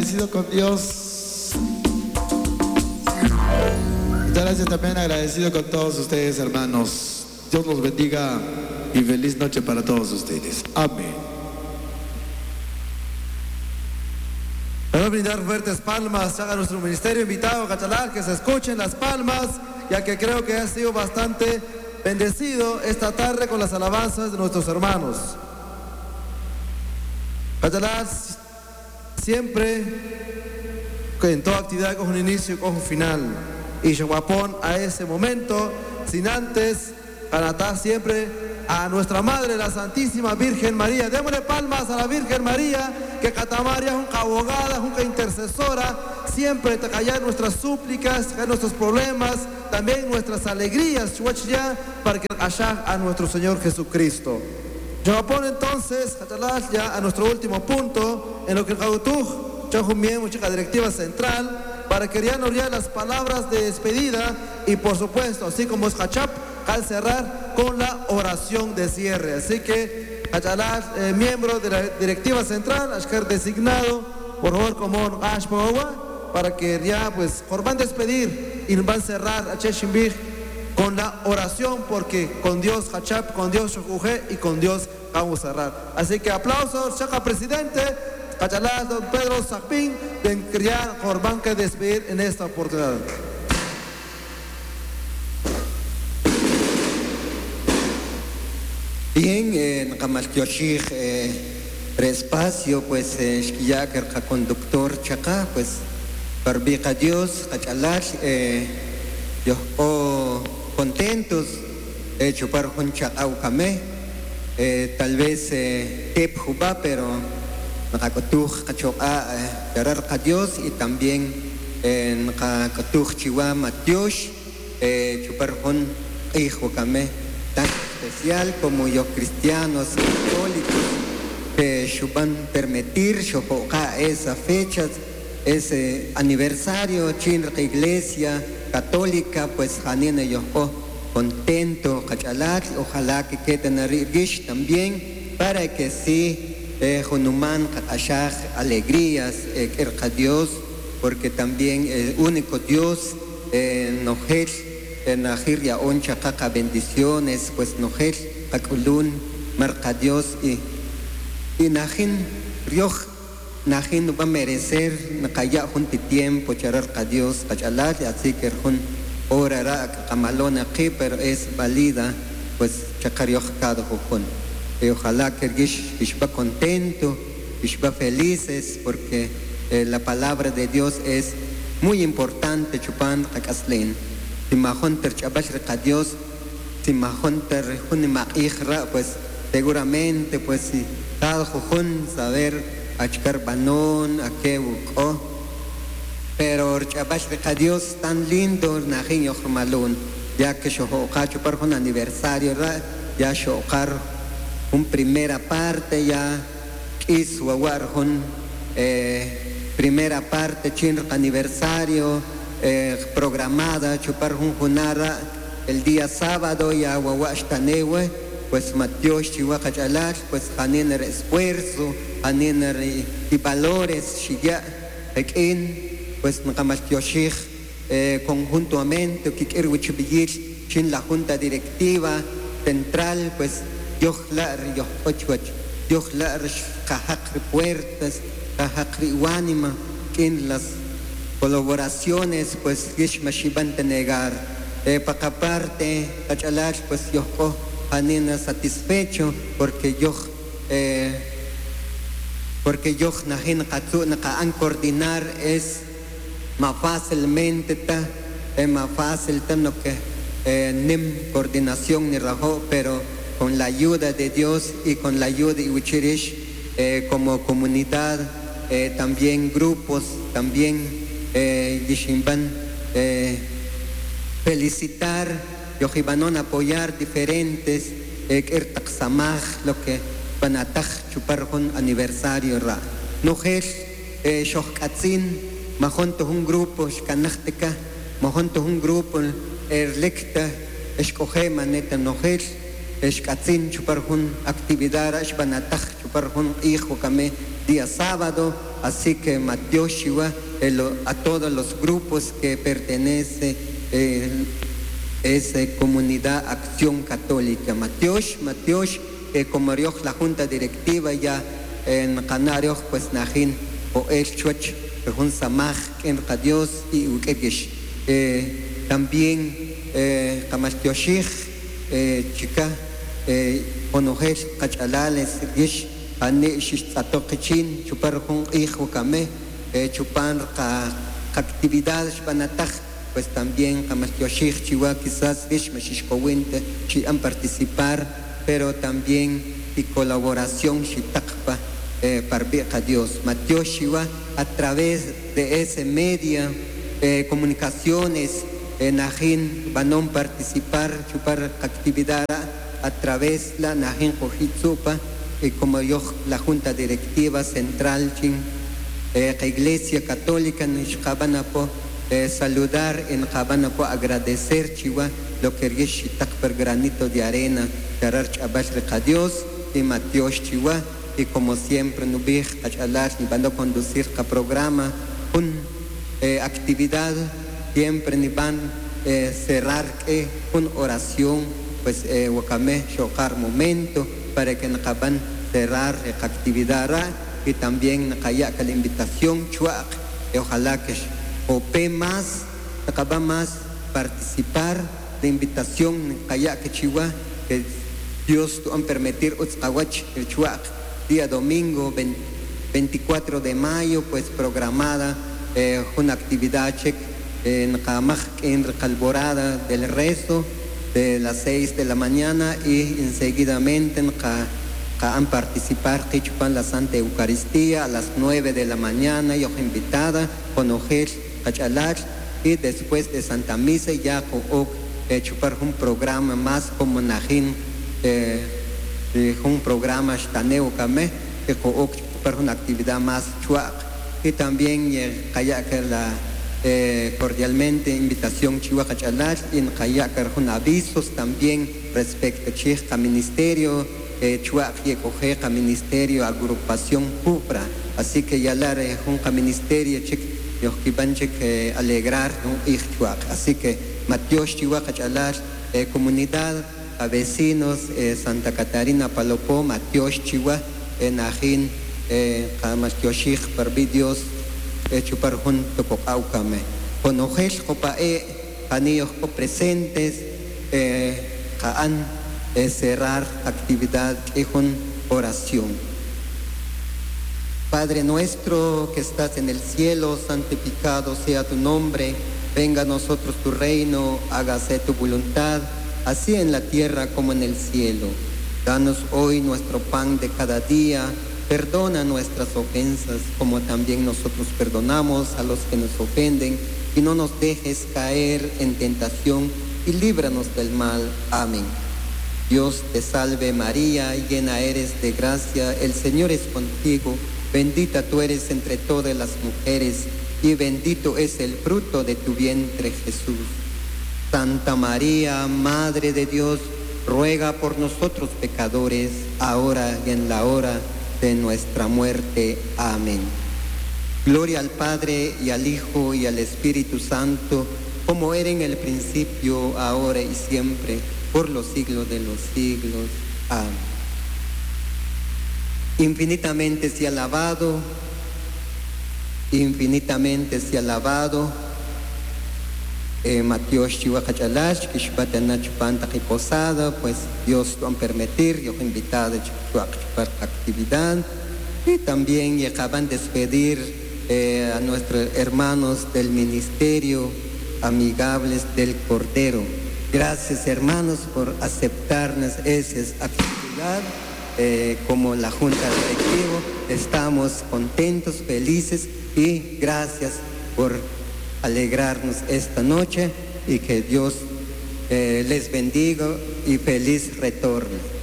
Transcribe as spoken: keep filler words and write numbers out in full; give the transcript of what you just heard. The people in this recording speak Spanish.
agradecido con Dios. Muchas gracias, también agradecido con todos ustedes, hermanos. Dios los bendiga y feliz noche para todos ustedes. Amén. Vamos a brindar fuertes palmas a nuestro ministerio invitado, Cachalar, que se escuchen las palmas, ya que creo que ha sido bastante bendecido esta tarde con las alabanzas de nuestros hermanos. Cachalar siempre, en toda actividad con un inicio y con un final. Y Shawapón a ese momento, sin antes, canatar siempre a nuestra Madre, la Santísima Virgen María. Démosle palmas a la Virgen María, que Catamaria es una abogada, una intercesora, siempre te callar nuestras súplicas, nuestros problemas, también nuestras alegrías, para que allá a nuestro Señor Jesucristo. Shawapón entonces, ya a nuestro último punto, en lo que el Cautuj, Chajumien, chica directiva central, para que ya nos digan las palabras de despedida y por supuesto, así como es Hachap, al cerrar con la oración de cierre. Así que, Hachalá, eh, miembro de la directiva central, Ashkar designado, por favor, como Ashpawa, para que ya pues van a despedir y van a cerrar a Cheshimbir con la oración, porque con Dios Hachap, con Dios Shokuje y con Dios vamos a cerrar. Así que aplausos, Chaka presidente, Hachalá, don Pedro Sakpin, de criar Jorban que despedir en esta oportunidad. Bien, en Kamaltioshig, espacio, pues, ya que el conductor Chaca, pues, barbica Dios, Hachalar, yo contentos, chupar con Chacaucame, tal vez Tep Juba, pero Nakakutuj, Kachoka, Yarar Dios y también en Nakakutuj Chihuahua Matios, chupar con Hijo Kame. Tan especial como yo, cristianos católicos, que van a permitir esas fechas, ese aniversario, chinra iglesia católica, pues janina yo contento, cachalar, ojalá que queden rigish también, para que sí, Jonuman, Katashaj, alegrías, eh, Dios, porque también el único Dios, eh, Nojel, Najir ya oncha caca bendiciones, pues Nojel, Kakulun, marca Dios y y Najin, Rioj, Najin va a merecer, Nakaya junti tiempo, charar a Dios, Kachalar, así que Jun orará Kamalona aquí, pero es válida, pues Chacarioj cada Jujun. Y ojalá que Gish va contento, Gish va felices, porque eh, la palabra de Dios es muy importante, Chupan, Kakaslen. Si mahonter chabash a Dios, si mahonter junimahijra, pues seguramente, pues si cada jujun saber achkar banón, a qué buco, pero chabash a Dios tan lindo, najin yohmalun, ya que shohokar chupar un aniversario, ya shohokar un primera parte, ya quiso aguarjun, eh, primera parte, chin aniversario. Eh, programada chupar junjunara el día sábado y aguahuashtanewe, pues Matios Chihuacachalar, pues janiner esfuerzo, janiner y valores, shilla, ekin, pues Nkamastioshig, eh, conjuntamente, Kikirwichibiyich, chin la junta directiva central, pues Yohlar, Yohochwach, Yohlar, Kajacri puertas, Kajacri wanima, kin las colaboraciones, pues Gishma Shibante negar. Eh, para parte, Kachalar, pues yo Hanina satisfecho, porque yo, eh, porque yo Najin Katsu Nakaan coordinar es más fácilmente, ta, es más fácil, ta, no que eh, nim coordinación ni rajo, pero con la ayuda de Dios y con la ayuda de Uchirish, eh, como comunidad, eh, también grupos, también. Eh, Yishimban, eh, felicitar, Yojibanon apoyar diferentes, Ertaksamaj, lo que van a chupar un aniversario ra. Nujer, Shohkatzin, Majonto un grupo, Shkanachtika, Majonto un grupo, Erlecta, Escoge maneta Nujer, Shkatzin chupar un actividad, Shbanataj chupar un hijo kame, día sábado, así que Mateo Shiva, a todos los grupos que pertenece eh, esa comunidad Acción Católica. Matiosh, Matiosh, eh, como Rioch, la Junta Directiva ya en Canarios, pues Najin o El Chuach, un Samaj, en Dios y Ukegish. Eh, también, eh, Kamastioshich, eh, Chica, eh, Onojesh, Kachalales, Gish, Ane Shisatokichin, Chupar Hun Hijo Kame, Chupar actividades Panataj. Pues también Kamastioshich, Chihuahua, quizás Gish, Meshishkowinte, Chi han participar, pero también y colaboración Shitakpa eh, para a Dios. Mateo Shiva, a través de ese media, eh, comunicaciones, en Najin van a participar, chupar actividad a través de la Najin Jojitsupa, y como yo, la Junta Directiva Central, chin, eh, la Iglesia Católica, en Xcabanapo, eh, saludar en Xcabanapo, agradecer, Chihuahua, lo que es Shitak per granito de arena, Tarar Chabash a Dios, y Mateo Chihuahua, y como siempre, Nubij, Achalash, ni van a conducir el programa, una eh, actividad, siempre ni van a eh, cerrar eh, una oración, pues, eh, wakame, shokar momento, para que nos van cerrar la actividad, y también nos haya la invitación, chuak, y ojalá que ope más, acaba más participar de invitación, haya que Chihuahua, que Dios te va a permitir Utzkawach, el chuak, día domingo veinticuatro de mayo, pues programada eh, una actividad check en Kamaj, en Calborada del rezo de las seis de la mañana y enseguidamente en han participar Kichupan la Santa Eucaristía a las nueve de la mañana, yo invitada con Ojel Kachalach, y después de Santa Misa ya con eh, chupar un programa más como Najin. Eh, un programa Shtaneo Kame, que para una actividad más chuac, y también eh, la eh, cordialmente invitación Chihuahua Chalach, y en Kayakar un avisos también respecto a Chica Ministerio, eh, Chuac y Cojeja Ministerio, agrupación Cupra, así que ya la eh, un ministerio chic, yo que van que alegrar un ich Chuac, así que Mateo Chihuahua Chalach, eh, comunidad a vecinos, eh, Santa Catarina, Palopó, Matiosh, Chihuahua, en Ajin, Kamastioshich, eh, Parvidios, hecho para junto con Aucame. Con Ojesh, Copae, Anillos presentes, eh, Kaan, eh, cerrar actividad y con oración. Padre nuestro que estás en el cielo, santificado sea tu nombre, venga a nosotros tu reino, hágase tu voluntad, así en la tierra como en el cielo. Danos hoy nuestro pan de cada día, perdona nuestras ofensas, como también nosotros perdonamos a los que nos ofenden, y no nos dejes caer en tentación, y líbranos del mal. Amén. Dios te salve María, llena eres de gracia, el Señor es contigo, bendita tú eres entre todas las mujeres, y bendito es el fruto de tu vientre, Jesús. Santa María, Madre de Dios, ruega por nosotros pecadores, ahora y en la hora de nuestra muerte. Amén. Gloria al Padre, y al Hijo, y al Espíritu Santo, como era en el principio, ahora y siempre, por los siglos de los siglos. Amén. Infinitamente sea alabado, infinitamente sea alabado, Eh, Mateo Chihuahua Chalash, que Shbatana Chupanta y Posada, pues Dios va a permitir, yo invitado a la actividad, y también acaban de despedir eh, a nuestros hermanos del Ministerio Amigables del Cordero. Gracias, hermanos, por aceptarnos esa actividad. Eh, como la Junta Directiva, estamos contentos, felices, y gracias por alegrarnos esta noche, y que Dios eh, les bendiga y feliz retorno.